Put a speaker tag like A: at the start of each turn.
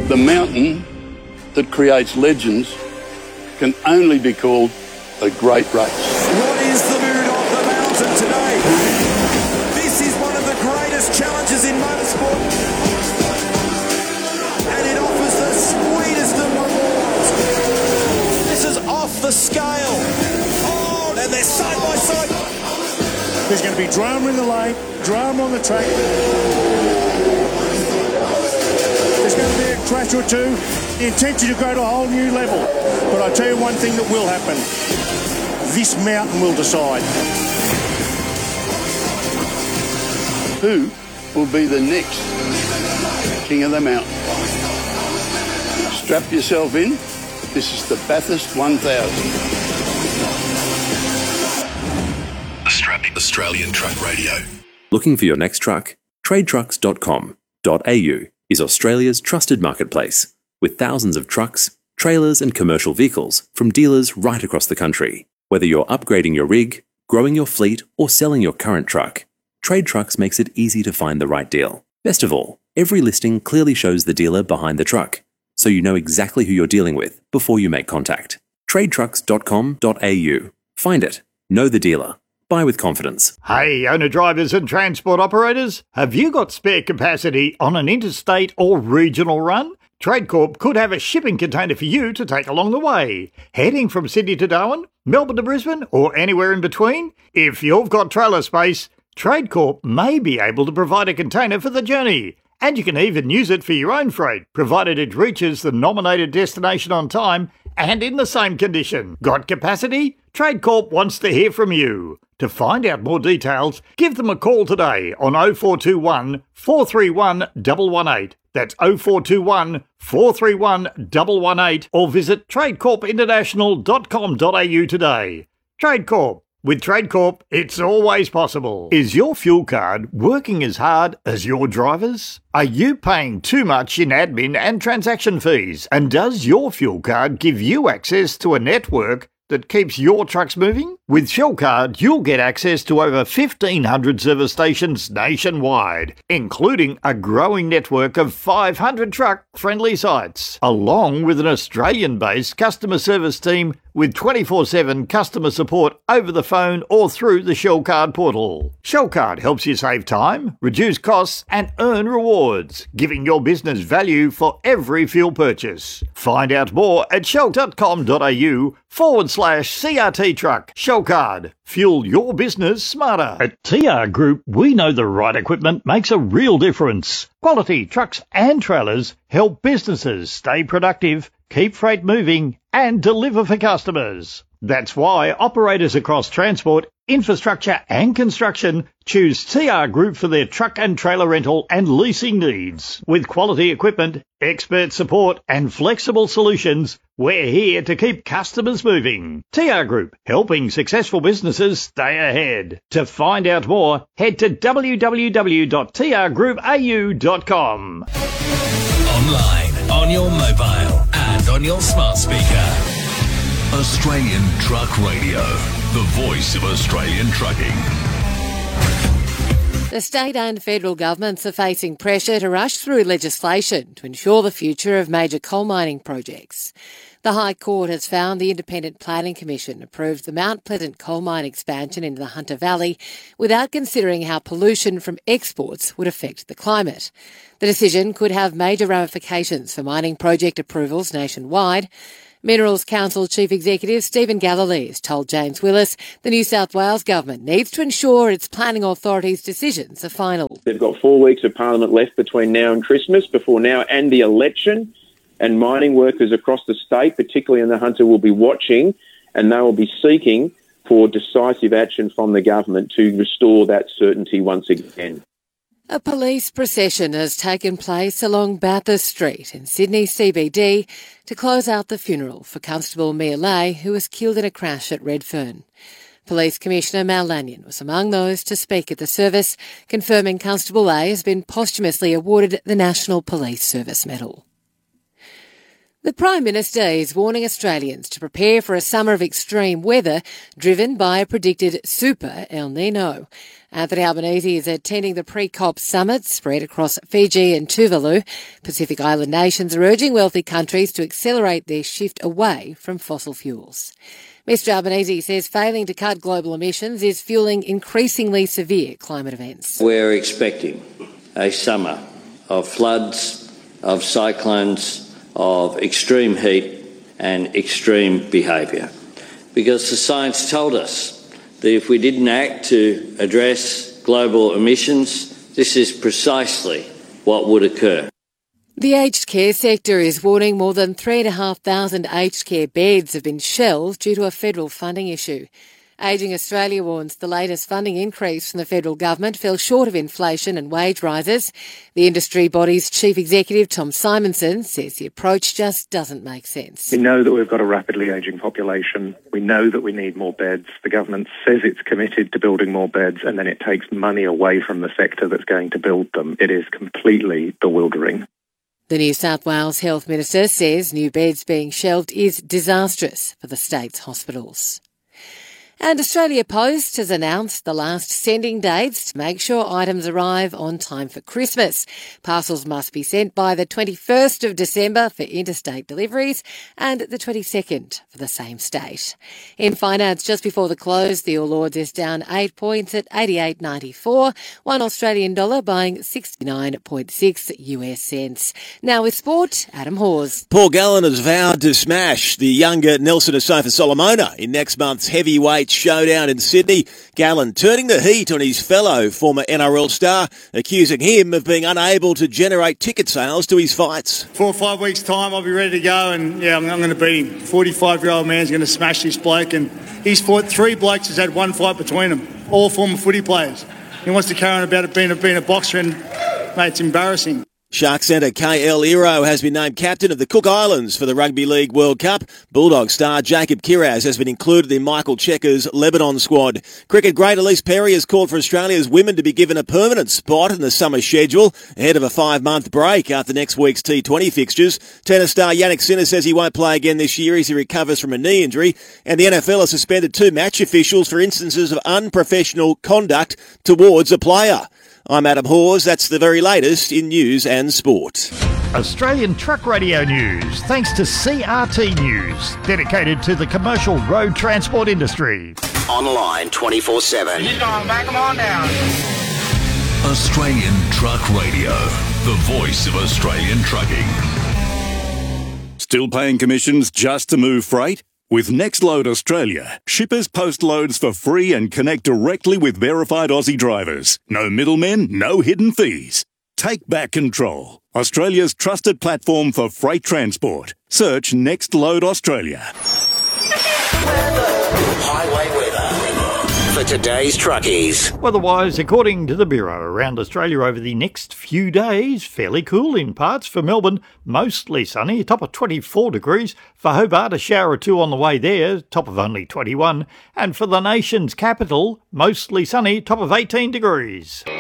A: The mountain that creates legends can only be called a great race.
B: What is the mood of the mountain today? This is one of the greatest challenges in motorsport, and it offers the sweetest of rewards. This is off the scale. Oh, and they're side by side.
C: There's going to be drama in the lane, drama on the track. There's going to be a crash or two. The intention to go to a whole new level. But I tell you one thing that will happen. This mountain will decide.
A: Who will be the next King of the Mountain? Strap yourself in. This is the Bathurst 1000.
D: Australian Truck Radio.
E: Looking for your next truck? TradeTrucks.com.au is Australia's trusted marketplace, with thousands of trucks, trailers and commercial vehicles from dealers right across the country. Whether you're upgrading your rig, growing your fleet or selling your current truck, Trade Trucks makes it easy to find the right deal. Best of all, every listing clearly shows the dealer behind the truck, so you know exactly who you're dealing with before you make contact. TradeTrucks.com.au. Find it. Know the dealer. Buy with confidence.
F: Hey, owner-drivers and transport operators, have you got spare capacity on an interstate or regional run? TradeCorp could have a shipping container for you to take along the way. Heading from Sydney to Darwin, Melbourne to Brisbane, or anywhere in between? If you've got trailer space, TradeCorp may be able to provide a container for the journey. And you can even use it for your own freight, provided it reaches the nominated destination on time and in the same condition. Got capacity? TradeCorp wants to hear from you. To find out more details, give them a call today on 0421 431 118. That's 0421 431 118, or visit tradecorpinternational.com.au today. TradeCorp. With TradeCorp, it's always possible. Is your fuel card working as hard as your drivers? Are you paying too much in admin and transaction fees? And does your fuel card give you access to a network that keeps your trucks moving? With Shell Card, you'll get access to over 1,500 service stations nationwide, including a growing network of 500 truck-friendly sites, along with an Australian-based customer service team with 24/7 customer support over the phone or through the Shell Card portal. Shell Card helps you save time, reduce costs, and earn rewards, giving your business value for every fuel purchase. Find out more at shell.com.au/CRT truck. Shell Card. Fuel your business smarter. At TR Group, we know the right equipment makes a real difference. Quality trucks and trailers help businesses stay productive, keep freight moving, and deliver for customers. That's why operators across transport, infrastructure and construction choose TR Group for their truck and trailer rental and leasing needs. With quality equipment, expert support and flexible solutions, we're here to keep customers moving. TR Group, helping successful businesses stay ahead. To find out more, head to www.trgroupau.com.
D: Online, on your mobile, and on your smart speaker. Australian Truck Radio, the voice of Australian trucking.
G: The state and federal governments are facing pressure to rush through legislation to ensure the future of major coal mining projects. The High Court has found the Independent Planning Commission approved the Mount Pleasant coal mine expansion into the Hunter Valley without considering how pollution from exports would affect the climate. The decision could have major ramifications for mining project approvals nationwide. Minerals Council Chief Executive Stephen Galilee has told James Willis the New South Wales Government needs to ensure its planning authority's decisions are final.
H: They've got 4 weeks of Parliament left between now and Christmas, before now and the election, and mining workers across the state, particularly in the Hunter, will be watching, and they will be seeking for decisive action from the government to restore that certainty once again.
G: A police procession has taken place along Bathurst Street in Sydney CBD to close out the funeral for Constable Mia Lay, who was killed in a crash at Redfern. Police Commissioner Mal Lanyon was among those to speak at the service, confirming Constable Lay has been posthumously awarded the National Police Service Medal. The Prime Minister is warning Australians to prepare for a summer of extreme weather driven by a predicted super El Nino. Anthony Albanese is attending the pre-COP summit spread across Fiji and Tuvalu. Pacific Island nations are urging wealthy countries to accelerate their shift away from fossil fuels. Mr Albanese says failing to cut global emissions is fueling increasingly severe climate events.
I: We're expecting a summer of floods, of cyclones, of extreme heat and extreme behaviour. Because the science told us that if we didn't act to address global emissions, this is precisely what would occur.
G: The aged care sector is warning more than 3,500 aged care beds have been shelved due to a federal funding issue. Ageing Australia warns the latest funding increase from the federal government fell short of inflation and wage rises. The industry body's chief executive, Tom Simonson, says the approach just doesn't make sense.
J: We know that we've got a rapidly ageing population. We know that we need more beds. The government says it's committed to building more beds, and then it takes money away from the sector that's going to build them. It is completely bewildering.
G: The New South Wales Health Minister says new beds being shelved is disastrous for the state's hospitals. And Australia Post has announced the last sending dates to make sure items arrive on time for Christmas. Parcels must be sent by the 21st of December for interstate deliveries and the 22nd for the same state. In finance, just before the close, the All Ords is down 8 points at 88.94, one Australian dollar buying 69.6 US cents. Now with sport, Adam Hawes.
K: Paul Gallen has vowed to smash the younger Nelson Asofa Solomona in next month's heavyweight showdown in Sydney. Gallen turning the heat on his fellow former NRL star, accusing him of being unable to generate ticket sales to his fights.
L: 4 or 5 weeks' time, I'll be ready to go, and I'm going to beat him. 45-year-old man's going to smash this bloke, and he's fought 3 blokes that's had 1 fight between them, all former footy players. He wants to carry on about it being a boxer, and mate, it's embarrassing.
K: Shark centre KL Iro has been named captain of the Cook Islands for the Rugby League World Cup. Bulldog star Jacob Kiraz has been included in Michael Checker's Lebanon squad. Cricket great Elise Perry has called for Australia's women to be given a permanent spot in the summer schedule ahead of a 5-month break after next week's T20 fixtures. Tennis star Yannick Sinner says he won't play again this year as he recovers from a knee injury. And the NFL has suspended 2 match officials for instances of unprofessional conduct towards a player. I'm Adam Hawes. That's the very latest in news and sport.
F: Australian Truck Radio News, thanks to CRT News, dedicated to the commercial road transport industry.
M: Online 24/7.
N: He's going back them on down.
D: Australian Truck Radio, the voice of Australian trucking.
O: Still paying commissions just to move freight? With Nextload Australia, shippers post loads for free and connect directly with verified Aussie drivers. No middlemen, no hidden fees. Take back control. Australia's trusted platform for freight transport. Search Nextload Australia.
M: Highway weather for today's truckies.
F: Weather-wise, according to the Bureau, around Australia over the next few days, fairly cool in parts. For Melbourne, mostly sunny, top of 24 degrees. For Hobart, a shower or 2 on the way there, top of only 21. And for the nation's capital, mostly sunny, top of 18 degrees.